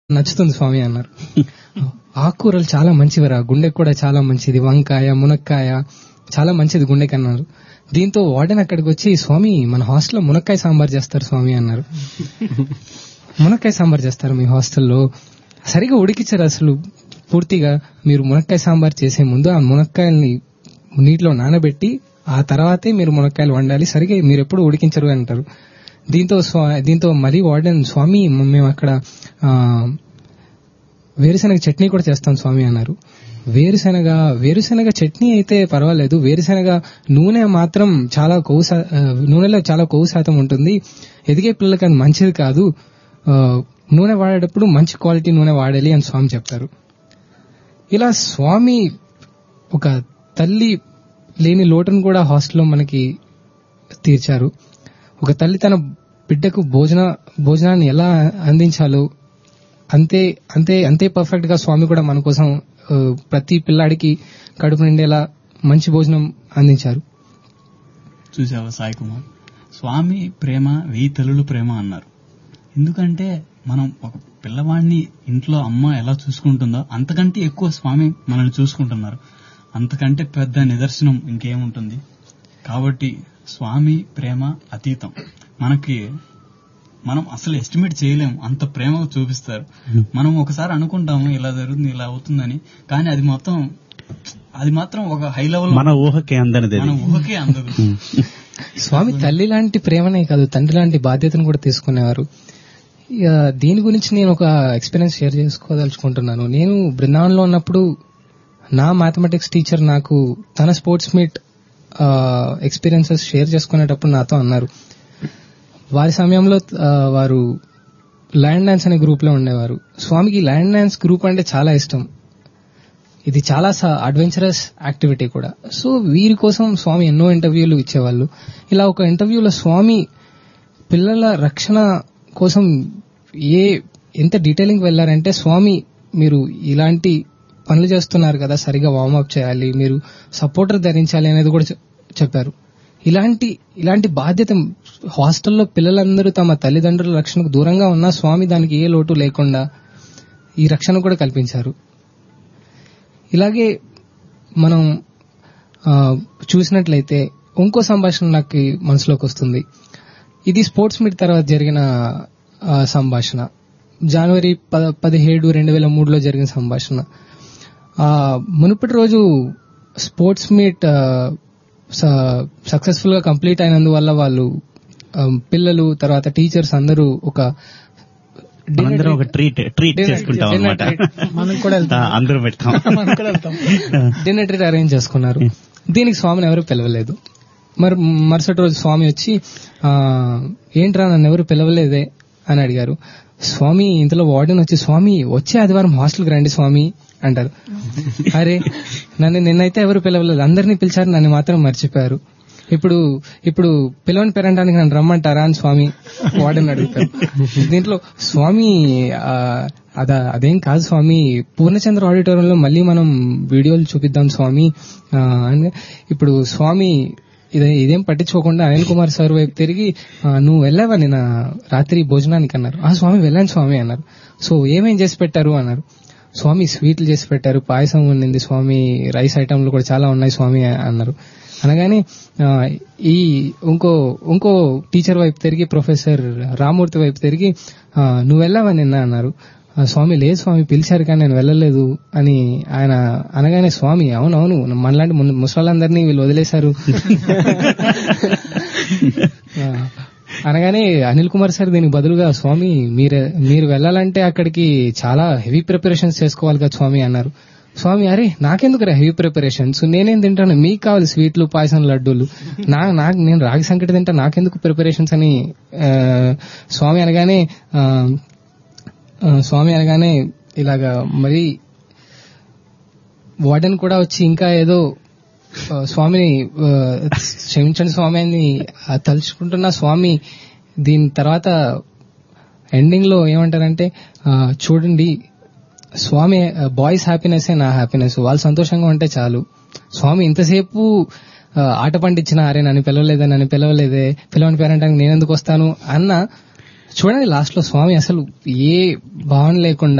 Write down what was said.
నచ్చుతుంది స్వామి అన్నారు. ఆకుకూరలు చాలా మంచివిరా, గుండెకి కూడా చాలా మంచిది, వంకాయ మునక్కాయ చాలా మంచిది గుండెకి అన్నారు. దీంతో వార్డెన్ అక్కడికి వచ్చి, స్వామి మన హాస్టల్లో మునక్కాయ సాంబార్ చేస్తారు స్వామి అన్నారు. మునక్కాయ సాంబార్ చేస్తారు మీ హాస్టల్లో? సరిగా ఉడికించారు అసలు పూర్తిగా. మీరు మునక్కాయ సాంబార్ చేసే ముందు ఆ మునక్కాయల్ని నీటిలో నానబెట్టి ఆ తర్వాతే మీరు మునక్కాయలు వండాలి, సరిగా మీరు ఎప్పుడు ఉడికించరు అంటారు. దీంతో మళ్ళీ వార్డెన్, స్వామి మేము అక్కడ వేరుశనగ చట్నీ కూడా చేస్తాం స్వామి అన్నారు. వేరుశనగ చట్నీ అయితే పర్వాలేదు, వేరుశనగ నూనె మాత్రం నూనెలో చాలా కొవ్వు శాతం ఉంటుంది, ఎదిగే పిల్లలకి అది మంచిది కాదు, నూనె వాడేటప్పుడు మంచి క్వాలిటీ నూనె వాడాలి అని స్వామి చెప్తారు. ఇలా స్వామి ఒక తల్లి లేని లోటును కూడా హాస్టల్లో మనకి తీర్చారు. ఒక తల్లి తన బిడ్డకు భోజనాన్ని ఎలా అందించాలో అంతే అంతే అంతే పర్ఫెక్ట్ గా స్వామి కూడా మన కోసం ప్రతి పిల్లాడికి కడుపు నిండేలా మంచి భోజనం అందించారు. చూసావా సాయి కుమార్, స్వామి ప్రేమ 1000 తల్లుల ప్రేమ అన్నారు. ఎందుకంటే మనం ఒక పిల్లవాడిని ఇంట్లో అమ్మ ఎలా చూసుకుంటుందో అంతకంటే ఎక్కువ స్వామి మనల్ని చూసుకుంటున్నారు. అంతకంటే పెద్ద నిదర్శనం ఇంకేముంటుంది. కాబట్టి స్వామి ప్రేమ అతీతం. మనం అసలు ఎస్టిమేట్ చేయలేము, అంత ప్రేమగా చూపిస్తారు. మనం ఒకసారి అనుకుంటాము ఇలా జరుగుతుంది ఇలా అవుతుందని, కానీ అది మాత్రం ఒక హై లెవెల్, మన ఊహకే అందదు. స్వామి తల్లి లాంటి ప్రేమనే కాదు, తండ్రి లాంటి బాధ్యతను కూడా తీసుకునేవారు. దీని గురించి నేను ఒక ఎక్స్పీరియన్స్ షేర్ చేసుకోదలుచుకుంటున్నాను. నేను బృందావనంలో ఉన్నప్పుడు నా మ్యాథమెటిక్స్ టీచర్ నాకు తన స్పోర్ట్స్ మీట్ ఎక్స్పీరియన్సెస్ షేర్ చేసుకునేటప్పుడు నాతో అన్నారు, వారి సమయంలో వారు లైన్ డాన్స్ అనే గ్రూప్ లో ఉండేవారు. స్వామికి లైన్ డాన్స్ గ్రూప్ అంటే చాలా ఇష్టం, ఇది చాలా అడ్వెంచరస్ యాక్టివిటీ కూడా. సో వీరి కోసం స్వామి ఎన్నో ఇంటర్వ్యూలు ఇచ్చేవాళ్ళు. ఇలా ఒక ఇంటర్వ్యూలో స్వామి పిల్లల రక్షణ కోసం ఎంత డీటెయిలింగ్ వెళ్లారంటే, స్వామి మీరు ఇలాంటి పనులు చేస్తున్నారు కదా, సరిగా వార్మప్ చేయాలి, మీరు సపోర్టర్ ధరించాలి అనేది కూడా చెప్పారు. ఇలాంటి బాధ్యత హాస్టల్లో పిల్లలందరూ తమ తల్లిదండ్రుల రక్షణకు దూరంగా ఉన్నా స్వామి దానికి ఏ లోటు లేకుండా ఈ రక్షణ కూడా కల్పించారు. ఇలాగే మనం చూసినట్లయితే ఇంకో సంభాషణ నాకు మనసులోకి వస్తుంది. ఇది స్పోర్ట్స్ మీట్ తర్వాత జరిగిన సంభాషణ, జనవరి 17, 2003లో జరిగిన సంభాషణ. మునుపటి రోజు స్పోర్ట్స్ మీట్ సక్సెస్ఫుల్ గా కంప్లీట్ అయినందువల్ల వాళ్ళు పిల్లలు తర్వాత టీచర్స్ అందరూ ఒక ట్రీట్ చేసుకుంటాం అన్నమాట. అందరూ పెడతాం, డిన్నర్ ట్రీట్ అరేంజ్ చేసుకున్నారు. దీనికి స్వామిని ఎవరు పిలవలేదు. మరుసటి రోజు స్వామి వచ్చి, ఏంట్రా నన్ను ఎవరు పిలవలేదే అని అడిగారు. స్వామి ఇంతలో వార్డెన్ వచ్చి, స్వామి వచ్చే ఆదివారం హాస్టల్కి రండి స్వామి అంటారు. అరే నిన్నైతే ఎవరు పిలవలేదు, అందరినీ పిలిచారు, నన్ను మాత్రం మర్చిపోయారు. ఇప్పుడు పిలవని పేరంటానికి నన్ను రమ్మంటారా అని స్వామి వార్డెన్ అడుగుతారు. దీంట్లో స్వామి అదేం కాదు స్వామి, పూర్ణచంద్ర ఆడిటోరియంలో మళ్ళీ మనం వీడియోలు చూపిద్దాం స్వామి. ఇప్పుడు స్వామి ఇదేం పట్టించుకోకుండా అనిల్ కుమార్ సార్ వైపు తిరిగి, నువ్వు వెళ్ళావా నిన్న రాత్రి భోజనానికి అన్నారు. స్వామి వెళ్ళాను స్వామి అన్నారు. సో ఏమేం చేసి పెట్టారు అన్నారు. స్వామి స్వీట్లు చేసి పెట్టారు, పాయసం ఉండింది స్వామి, రైస్ ఐటమ్లు కూడా చాలా ఉన్నాయి స్వామి అన్నారు. అనగానే ఈ ఇంకో టీచర్ వైపు తిరిగి, ప్రొఫెసర్ రామూర్తి వైపు తిరిగి, నువ్వు వెళ్ళావా నిన్న అన్నారు. స్వామి లేదు స్వామి పిలిచారు కానీ నేను వెళ్ళలేదు అని ఆయన అనగానే, స్వామి అవునవును మనలాంటి ముసలాళ్ళందరినీ వీళ్ళు వదిలేశారు అనగానే అనిల్ కుమార్ సార్ దీనికి బదులుగా, స్వామి మీరు వెళ్ళాలంటే అక్కడికి చాలా హెవీ ప్రిపరేషన్స్ చేసుకోవాలి కదా స్వామి అన్నారు. స్వామి అరే నాకెందుకు హెవీ ప్రిపరేషన్స్, నేనేం తింటాను, మీకు కావాలి స్వీట్లు పాయసం లడ్డూలు, నేను రాగి సంకటి తింటా, నాకెందుకు ప్రిపరేషన్స్ అని స్వామి అనగానే ఇలాగా మరి వార్డెన్ కూడా వచ్చి ఇంకా ఏదో స్వామిని క్షమించండి స్వామి అని తలుచుకుంటున్న స్వామి దీని తర్వాత ఎండింగ్ లో ఏమంటారంటే, చూడండి స్వామి బాయ్స్ హ్యాపీనెస్ నా హ్యాపీనెస్, వాళ్ళు సంతోషంగా ఉంటే చాలు. స్వామి ఇంతసేపు ఆట పండించిన, అరే నన్ను పిలవలేదే పిలవని పేరంటానికి నేనెందుకు వస్తాను అన్న చూడండి లాస్ట్ లో స్వామి అసలు ఏ భావన లేకుండా